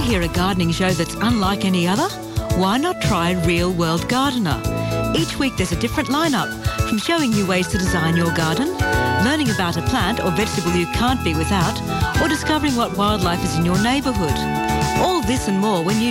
hear a gardening show that's unlike any other? Why not try Real World Gardener? Each week there's a different lineup, from showing you ways to design your garden, learning about a plant or vegetable you can't be without, or discovering what wildlife is in your neighbourhood. All this and more when you